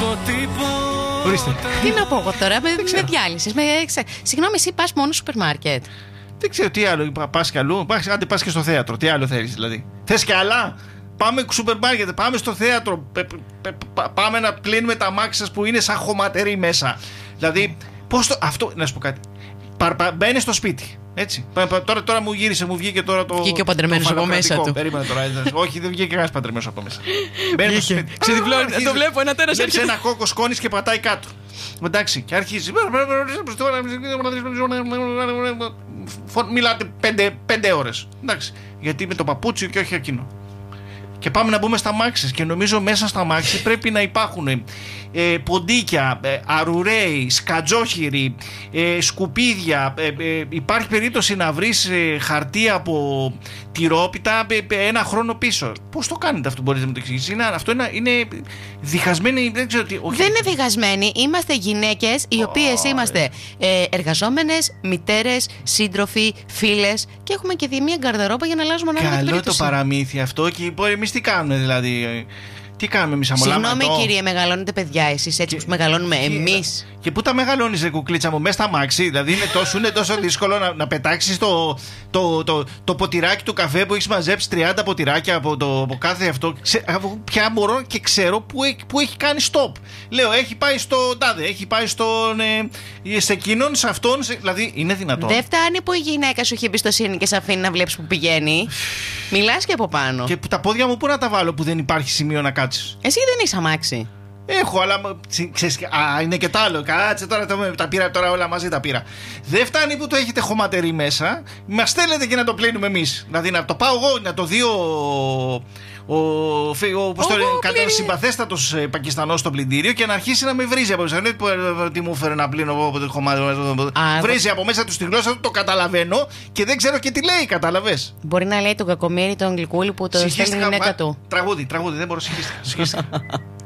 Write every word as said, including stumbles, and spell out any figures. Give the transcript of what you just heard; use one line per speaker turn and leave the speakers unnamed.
Ορίστε.
Τι να πω εγώ τώρα, με, με διάλυσες. Με... Συγγνώμη, εσύ πας μόνο στο σούπερ μάρκετ?
Δεν ξέρω τι άλλο. Πας κι αλλού. Άντε πας και στο θέατρο. Τι άλλο θέλεις δηλαδή? Θες κι άλλα? Πάμε σούπερ μάρκετ, πάμε στο θέατρο. Πάμε να πλύνουμε τα αμάξι σας που είναι σαν χωματερή μέσα. Δηλαδή, πώς το. Αυτό, να σου πω κάτι. Μπαίνει στο σπίτι. Έτσι. Τώρα, τώρα μου γύρισε, μου βγήκε τώρα το.
Βγήκε ο παντρεμένος από μέσα του.
Περίμενε τώρα. Όχι, δεν βγήκε κανένας παντρεμένος από μέσα.
Μπαίνει στο σπίτι. Ξεδιπλώνει, το βλέπω ένα τέρας.
Βλέπει ένα κόκο σκόνης και πατάει κάτω. Εντάξει, και αρχίζει. Μιλάτε πέντε ώρες. Εντάξει. Γιατί με το παπούτσι και όχι εκείνο. Και πάμε να μπούμε στα μάξι. Και νομίζω μέσα στα μάξι πρέπει να υπάρχουν ε, ποντίκια, ε, αρουραίοι, σκατζόχυροι, ε, σκουπίδια. Ε, ε, υπάρχει περίπτωση να βρεις ε, χαρτί από τυρόπιτα ε, ε, ένα χρόνο πίσω. Πώς το κάνετε αυτό, μπορείτε να μου το εξηγήσετε? Είναι, αυτό είναι, είναι διχασμένοι. Δεν ξέρω τι. Όχι.
Δεν είναι διχασμένοι. Είμαστε γυναίκες οι οποίες oh, είμαστε ε, εργαζόμενες, μητέρες, σύντροφοι, φίλες και έχουμε και μία γκαρδερόπα για να αλλάζουμε ανάλογα την περίπτωση.
Καλό το παραμύθι αυτό και εμείς τι κάνουμε δηλαδή? Τι κάνουμε εμείς, αμολάμε?
Συγγνώμη κύριε, μεγαλώνετε παιδιά εσείς έτσι που μεγαλώνουμε εμείς?
Και πού τα μεγαλώνεις ρε κουκλίτσα μου? Μέσα στα μάξι? Δηλαδή είναι τόσο, είναι τόσο δύσκολο να, να πετάξεις το, το, το, το ποτηράκι του καφέ που έχεις μαζέψει τριάντα ποτηράκια από, το, από κάθε αυτό. Ξε, πια μπορώ και ξέρω που, έχει, που έχει κάνει stop. Λέω έχει πάει στο τάδε, έχει πάει στον, ε, σε εκείνον, σε αυτόν, σε, δηλαδή είναι δυνατόν?
Δεν φτάνει που η γυναίκα σου έχει εμπιστοσύνη και σε αφήνει να βλέπεις που πηγαίνει. Μιλάς και από πάνω.
Και τα πόδια μου πού να τα βάλω που δεν υπάρχει σημείο να κάτσεις?
Εσύ δεν έχεις αμάξι?
Έχω, αλλά ξέρεις, α, είναι και τ' άλλο. Κάτσε τώρα, τα πήρα τώρα όλα μαζί, τα πήρα. Δεν φτάνει που το έχετε χωματερή μέσα, μας στέλνετε και να το πλύνουμε εμείς. Δηλαδή να το πάω εγώ, να το δει ο, ο, ο, ο συμπαθέστατος ε, Πακιστανός στο πλυντήριο και να αρχίσει να με βρίζει από μέσα. Δεν είναι τι μου έφερε να πλύνω εγώ από το χωματερή. Βρίζει από μέσα του στη γλώσσα του, το καταλαβαίνω και δεν ξέρω και τι λέει, κατάλαβες?
Μπορεί να λέει τον κακομοίρη, τον γλυκούλη που το στέλνει η γυναίκα του.
Τραγούδι, τραγούδι, δεν μπορώ, συγχύστηκα.